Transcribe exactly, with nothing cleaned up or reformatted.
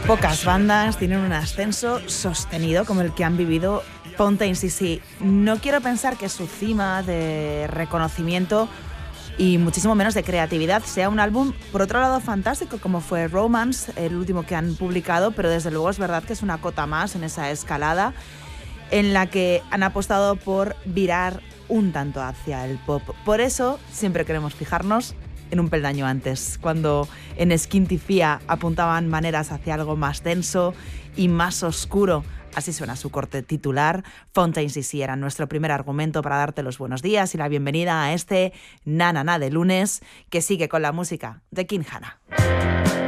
Pocas bandas tienen un ascenso sostenido como el que han vivido Fountains D C. No quiero pensar que su cima de reconocimiento y muchísimo menos de creatividad sea un álbum, por otro lado, fantástico, como fue Romance, el último que han publicado, pero desde luego es verdad que es una cota más en esa escalada en la que han apostado por virar un tanto hacia el pop. Por eso siempre queremos fijarnos en un peldaño antes, cuando en Skinty Fia apuntaban maneras hacia algo más denso y más oscuro. Así suena su corte titular. Fountains D C era nuestro primer argumento para darte los buenos días y la bienvenida a este Na Na Na de lunes, que sigue con la música de King Hannah.